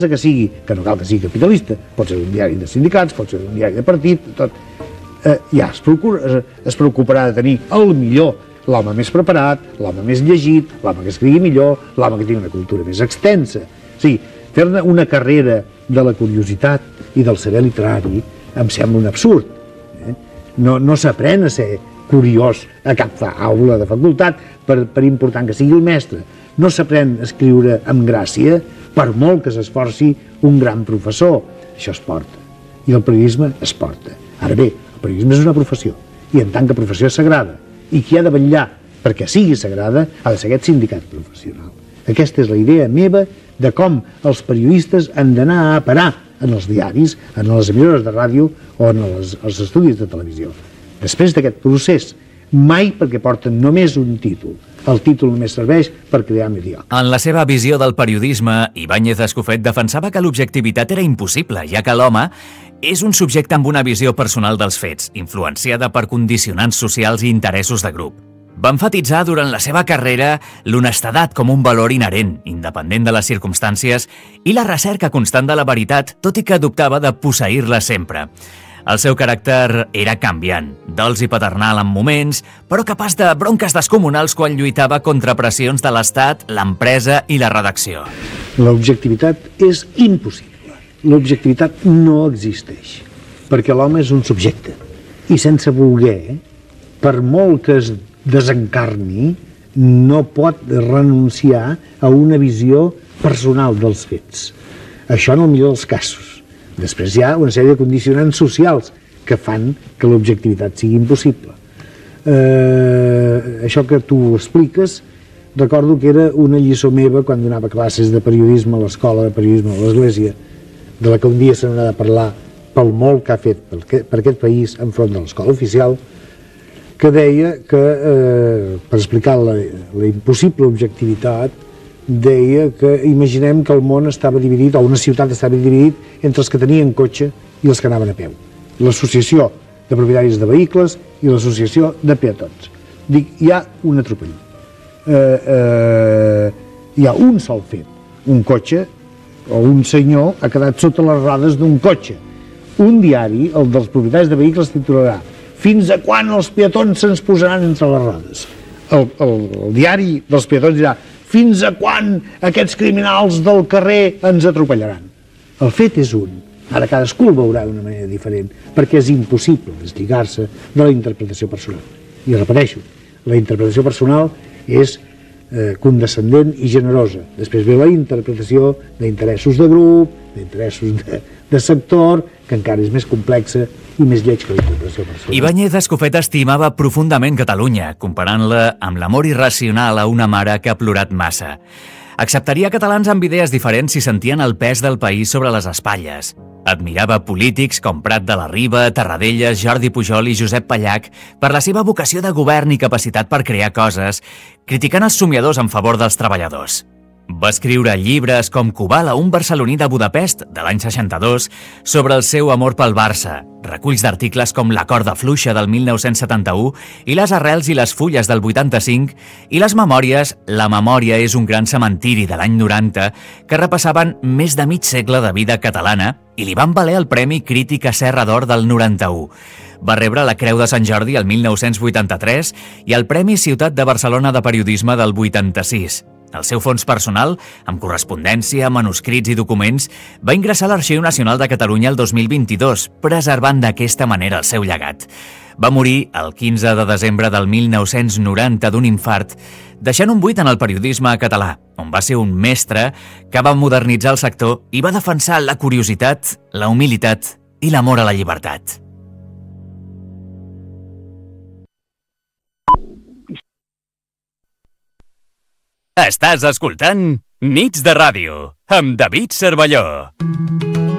que sigui, que no cal que sigui capitalista, pot ser un diari de sindicats, pot ser un diari de partit, tot, ja es preocuparà de tenir el millor, l'home més preparat, l'home més llegit, l'home que escrigui millor, l'home que tingui una cultura més extensa. O sigui, fer-ne una carrera de la curiositat i del saber literari em sembla un absurd. No s'aprèn a ser curiós a cap aula de facultat, per important que sigui el mestre. No s'aprèn a escriure amb gràcia, per molt que s'esforci un gran professor. Això es porta. I el periodisme es porta. Ara bé, el periodisme és una professió, i en tant que professió és sagrada. I qui ha de vetllar perquè sigui sagrada ha de ser aquest sindicat professional. Aquesta és la idea meva de com els periodistes han d'anar a parar en els diaris, en les emissores de ràdio o en els estudis de televisió. Després d'aquest procés, mai perquè porten només un títol. El títol només serveix per crear mediocre. En la seva visió del periodisme, Ibáñez Escofet defensava que l'objectivitat era impossible, ja que l'home és un subjecte amb una visió personal dels fets, influenciada per condicionants socials i interessos de grup. Va emfatitzar durant la seva carrera l'honestedat com un valor inherent, independent de les circumstàncies, i la recerca constant de la veritat, tot i que dubtava de posseir-la sempre. El seu caràcter era canviant, dolç i paternal en moments, però capaç de bronques descomunals quan lluitava contra pressions de l'Estat, l'empresa i la redacció. L'objectivitat és impossible. L'objectivitat no existeix, perquè l'home és un subjecte. I sense voler, per molt que es desencarni, no pot renunciar a una visió personal dels fets. Això en el millor dels casos. Després hi ha una sèrie de condicionants socials que fan que l'objectivitat sigui impossible. Això que tu expliques, recordo que era una lliçó meva quan donava classes de periodisme a l'escola de periodisme a l'Església, de la que un dia se n'ha de parlar pel molt que ha fet per aquest país enfront de l'escola oficial, que deia que, per explicar la impossible objectivitat, deia que imaginem que el món estava dividit, o una ciutat estava dividit entre els que tenien cotxe i els que anaven a peu. L'associació de propietaris de vehicles i l'associació de peatons. Dic, hi ha un atropell. Hi ha un sol fet. Un cotxe o un senyor ha quedat sota les rodes d'un cotxe. Un diari, el dels propietaris de vehicles, titularà "Fins a quan els peatons se'ns posaran entre les rodes?". El diari dels peatons dirà "Fins a quan aquests criminals del carrer ens atropellaran?". El fet és un. Ara cadascú el veurà d'una manera diferent, perquè és impossible deslligar-se de la interpretació personal. I repeteixo, la interpretació personal és condescendent i generosa. Després ve la interpretació d'interessos de grup, d'interessos de sector, que encara és més complexa i més lleig que la interpretació personal. Ibáñez Escofet estimava profundament Catalunya, comparant-la amb l'amor irracional a una mare que ha plorat massa. Acceptaria catalans amb idees diferents si sentien el pes del país sobre les espatlles. Admirava polítics com Prat de la Riba, Tarradellas, Jordi Pujol i Josep Pallach per la seva vocació de govern i capacitat per crear coses, criticant els somiadors en favor dels treballadors. Va escriure llibres com Kubala, un barceloní de Budapest, de l'any 62, sobre el seu amor pel Barça, reculls d'articles com La corda fluixa del 1971 i Les arrels i les fulles del 85, i les memòries La memòria és un gran cementiri de l'any 90, que repassaven més de mig segle de vida catalana i li van valer el Premi Crítica Serra d'Or del 91. Va rebre la Creu de Sant Jordi el 1983 i el Premi Ciutat de Barcelona de Periodisme del 86. El seu fons personal, amb correspondència, manuscrits i documents, va ingressar a l'Arxiu Nacional de Catalunya el 2022, preservant d'aquesta manera el seu llegat. Va morir el 15 de desembre del 1990 d'un infart, deixant un buit en el periodisme català, on va ser un mestre que va modernitzar el sector i va defensar la curiositat, la humilitat i l'amor a la llibertat. Estàs escoltant Nits de Ràdio, amb David Cervelló.